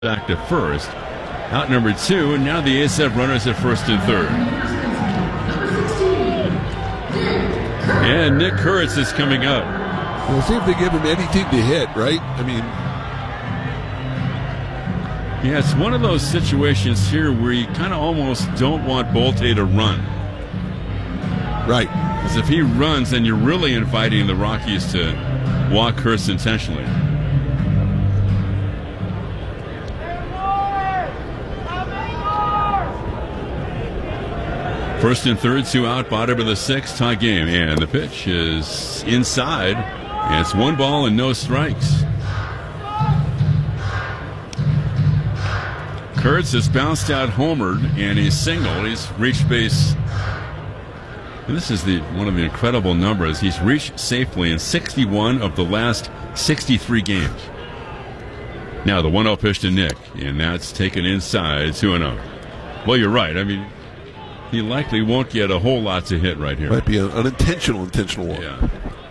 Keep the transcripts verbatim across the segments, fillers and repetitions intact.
back to first. Out number two, and now the A's have runners at first and third. And Nick Kurtz is coming up. We'll see if they give him anything to hit, right? I mean, yeah, it's one of those situations here where you kind of almost don't want Bolte to run. Right. Because if he runs, then you're really inviting the Rockies to walk Kurtz intentionally. First and third, two out, bottom of the sixth, tie game. And the pitch is inside. And it's one ball and no strikes. Kurtz has bounced out homered, and he's singled. He's reached base. And this is the one of the incredible numbers. He's reached safely in sixty-one of the last sixty-three games. Now the one oh pitch to Nick, and that's taken inside, two and oh. Well, you're right. I mean, he likely won't get a whole lot to hit right here. Might be an unintentional, intentional one. Yeah.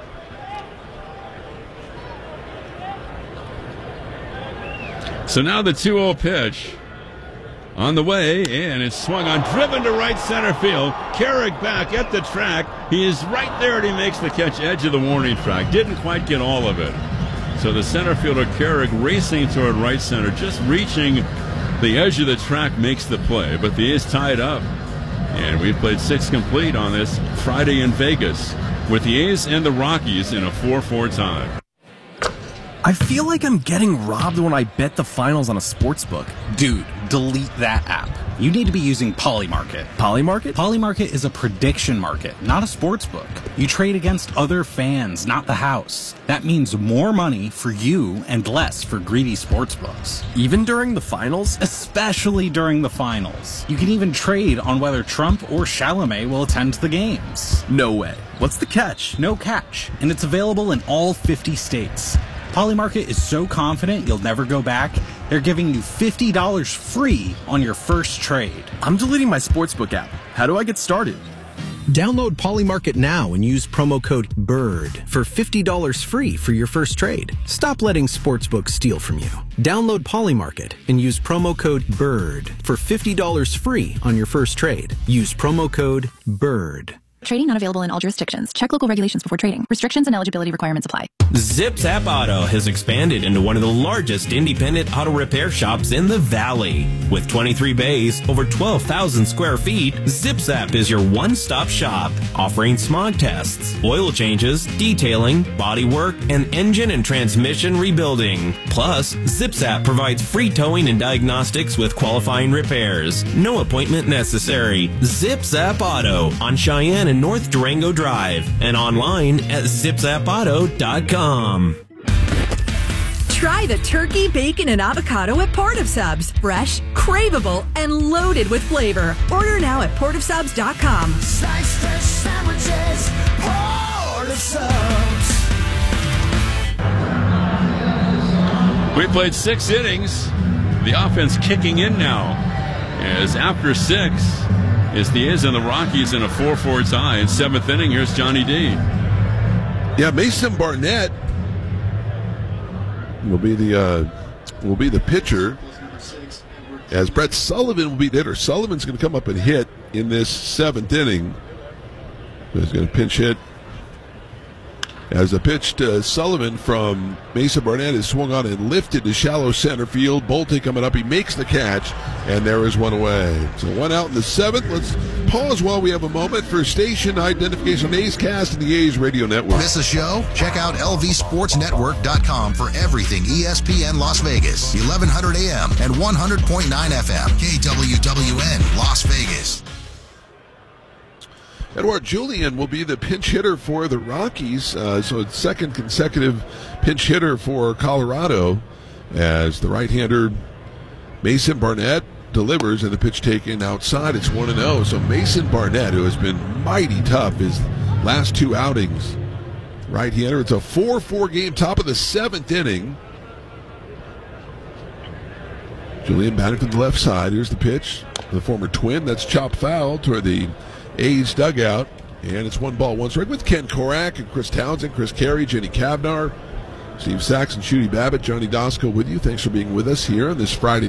So now the two oh pitch on the way, and it's swung on, driven to right center field. Carrick back at the track. He is right there, and he makes the catch, edge of the warning track. Didn't quite get all of it. So the center fielder, Carrick, racing toward right center, just reaching the edge of the track, makes the play. But the A's tied up. And we played six complete on this Friday in Vegas with the A's and the Rockies in a four four tie. I feel like I'm getting robbed when I bet the finals on a sportsbook. Dude, delete that app. You need to be using Polymarket. Polymarket? Polymarket is a prediction market, not a sportsbook. You trade against other fans, not the house. That means more money for you and less for greedy sportsbooks. Even during the finals? Especially during the finals. You can even trade on whether Trump or Chalamet will attend the games. No way. What's the catch? No catch. And it's available in all fifty states. Polymarket is so confident you'll never go back, they're giving you fifty dollars free on your first trade. I'm deleting my sportsbook app. How do I get started? Download Polymarket now and use promo code BIRD for fifty dollars free for your first trade. Stop letting sportsbooks steal from you. Download Polymarket and use promo code BIRD for fifty dollars free on your first trade. Use promo code BIRD. Trading not available in all jurisdictions. Check local regulations before trading. Restrictions and eligibility requirements apply. ZipZap Auto has expanded into one of the largest independent auto repair shops in the Valley. With twenty-three bays, over twelve thousand square feet, ZipZap is your one-stop shop, offering smog tests, oil changes, detailing, body work, and engine and transmission rebuilding. Plus, ZipZap provides free towing and diagnostics with qualifying repairs. No appointment necessary. ZipZap Auto on Cheyenne and North Durango Drive, and online at zip zap auto dot com. Try the turkey, bacon, and avocado at Port of Subs. Fresh, craveable, and loaded with flavor. Order now at port of subs dot com. Slice fresh sandwiches, Port of Subs. We played six innings. The offense kicking in now, as after six is the A's and the Rockies in a four four tie. In seventh inning, here's Johnny D. Yeah, Mason Barnett will be the uh, will be the pitcher, as Brett Sullivan will be the hitter. Sullivan's going to come up and hit in this seventh inning. He's going to pinch hit. As the pitch to Sullivan from Mason Barnett is swung on and lifted to shallow center field. Bolte coming up. He makes the catch, and there is one away. So one out in the seventh. Let's pause while we have a moment for station identification on A's Cast and the A's Radio Network. Miss a show? Check out L V sports network dot com for everything E S P N Las Vegas. eleven hundred A M and one hundred point nine F M. K W W N Las Vegas. Edouard Julien will be the pinch hitter for the Rockies, uh, so it's second consecutive pinch hitter for Colorado, as the right-hander Mason Barnett delivers, and the pitch taken outside. It's one and oh. So Mason Barnett, who has been mighty tough his last two outings, right-hander. It's a four four game, top of the seventh inning. Julien batting from the left side. Here's the pitch. The former Twin, that's chopped foul toward the A's dugout, and it's one ball, one strike with Ken Korak and Chris Townsend, Chris Carey, Jenny Cavnar, Steve Saxon, Shooty Babbitt, Johnny Dosco with you. Thanks for being with us here on this Friday